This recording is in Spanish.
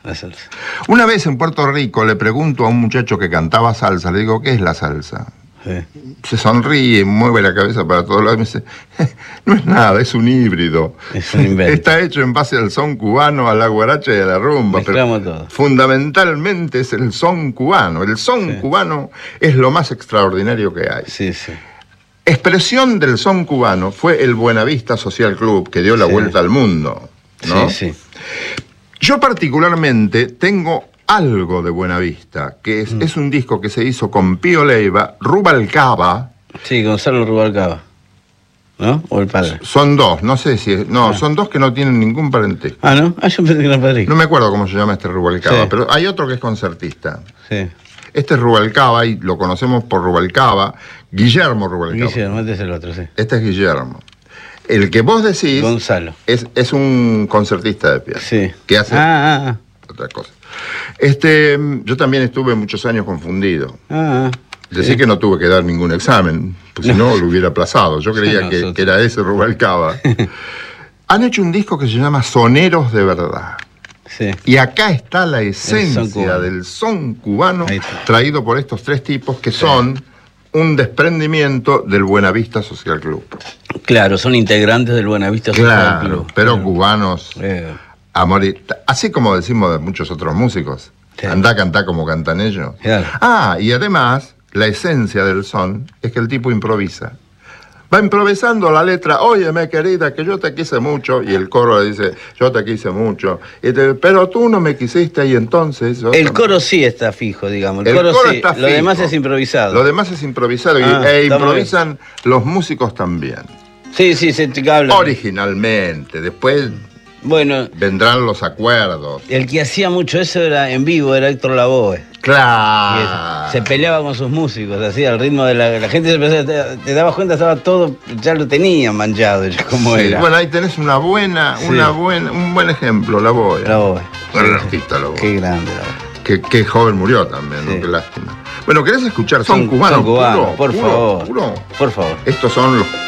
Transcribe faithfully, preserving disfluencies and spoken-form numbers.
la salsa. Una vez en Puerto Rico le pregunto a un muchacho que cantaba salsa, le digo, ¿qué es la salsa? Sí. Se sonríe, mueve la cabeza para todos lados y me dice, no es nada, es un híbrido. Es un invento. Está hecho en base al son cubano, a la guaracha y a la rumba. Mezclamos pero todo. Fundamentalmente es el son cubano. El son Sí. cubano es lo más extraordinario que hay. Sí, sí. Expresión del son cubano fue el Buenavista Social Club, que dio la Sí. vuelta al mundo, ¿no? Sí, sí. Yo particularmente tengo algo de Buenavista, que es, mm. es un disco que se hizo con Pío Leiva, Rubalcaba. Sí, Gonzalo Rubalcaba, ¿no? ¿O el padre? Son dos, no sé si... Es, no, ah. son dos que no tienen ningún parentesco. Ah, ¿no? Ah, yo pensé que era el padre. No me acuerdo cómo se llama este Rubalcaba, Sí. pero hay otro que es concertista. Sí. Este es Rubalcaba y lo conocemos por Rubalcaba. Guillermo Rubalcaba. Guillermo, este es el otro, sí. Este es Guillermo. El que vos decís... Gonzalo. Es, es un concertista de piano. Sí. Que hace ah, ah, otra cosa. Este, yo también estuve muchos años confundido. Ah, ah. Decí Sí. que no tuve que dar ningún examen, pues si no lo hubiera aplazado. Yo creía Sí, que, que era ese Rubalcaba. Han hecho un disco que se llama Soneros de Verdad. Sí. Y acá está la esencia son cubano. del son cubano Ahí está. traído por estos tres tipos que Sí. son un desprendimiento del Buenavista Social Club. Claro, son integrantes del Buenavista Social Claro, Club. pero Claro. cubanos Eh, a morir. Así como decimos de muchos otros músicos. Sí. Andá a cantar como cantan ellos. Claro. Ah, y además, la esencia del son es que el tipo improvisa. Va improvisando la letra, óyeme querida, que yo te quise mucho, y el coro le dice, yo te quise mucho, y te, pero tú no me quisiste, y entonces... yo el también. coro sí está fijo, digamos. El, El coro, coro sí. está Lo fijo. demás es improvisado. Lo demás es improvisado, y, Ah, e está muy improvisan los músicos también. Sí, sí, se te habla. Originalmente, después Bueno, vendrán los acuerdos. el que hacía mucho eso era en vivo, era Héctor Lavoe. Y Claro. se peleaba con sus músicos, así al ritmo de la, la gente se empezaba- te, te dabas cuenta, estaba todo, ya lo tenían manchado, ya como Sí, era. bueno, ahí tenés una buena, Sí. una buena, un buen ejemplo, la Boya. Lavoe. El artista Lavoe. Qué grande Lavoe. Que, que joven murió también, Sí. ¿no? Qué lástima. Bueno, ¿querés escuchar? Son, cubanos, son cubanos, puro, por puro, favor. puro. Por favor. Estos son los